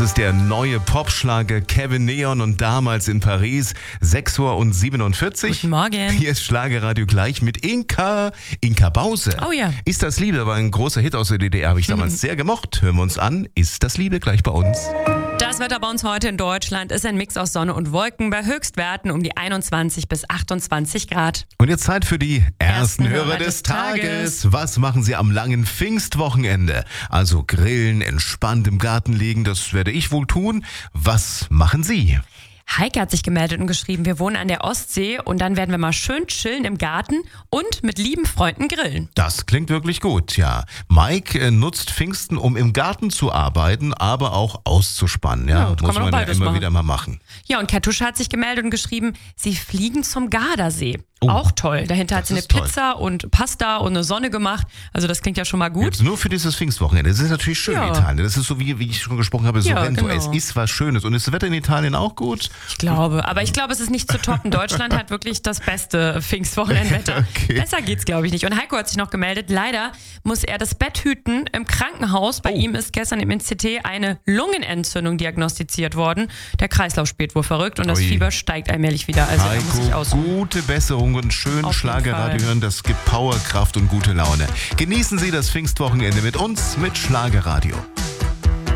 ist der neue Popschlager Kevin Neon und damals in Paris, 6:47 Uhr. Guten Morgen. Hier ist Schlagerradio gleich mit Inka Bause. Oh ja. Ist das Liebe war ein großer Hit aus der DDR, habe ich damals sehr gemocht. Hören wir uns an. Ist das Liebe gleich bei uns? Das Wetter bei uns heute in Deutschland ist ein Mix aus Sonne und Wolken bei Höchstwerten um die 21 bis 28 Grad. Und jetzt Zeit für die ersten Hörer des Tages. Was machen Sie am langen Pfingstwochenende? Also grillen, entspannt im Garten liegen, das werde ich wohl tun. Was machen Sie? Heike hat sich gemeldet und geschrieben, wir wohnen an der Ostsee und dann werden wir mal schön chillen im Garten und mit lieben Freunden grillen. Das klingt wirklich gut, ja. Mike nutzt Pfingsten, um im Garten zu arbeiten, aber auch auszuspannen. Ja, muss man ja immer wieder mal machen. Ja, und Kartusche hat sich gemeldet und geschrieben, sie fliegen zum Gardasee. Oh, auch toll. Dahinter hat sie eine Pizza und Pasta und eine Sonne gemacht. Also das klingt ja schon mal gut. Jetzt nur für dieses Pfingstwochenende. Das ist natürlich schön in Italien. Das ist so, wie ich schon gesprochen habe, Sorrento. Genau. Es ist was Schönes. Und ist das Wetter in Italien auch gut? Ich glaube. Aber ich glaube, es ist nicht zu toppen. Deutschland hat wirklich das beste Pfingstwochenendwetter. Okay. Besser geht's, glaube ich, nicht. Und Heiko hat sich noch gemeldet. Leider muss er das Bett hüten im Krankenhaus. Bei ihm ist gestern im CT eine Lungenentzündung diagnostiziert worden. Der Kreislauf spielt wohl verrückt und das Fieber steigt allmählich wieder. Also Heiko, muss ich ausruhen. Gute Besserung und schön Schlagerradio hören. Das gibt Power, Kraft und gute Laune. Genießen Sie das Pfingstwochenende mit uns, mit Schlagerradio.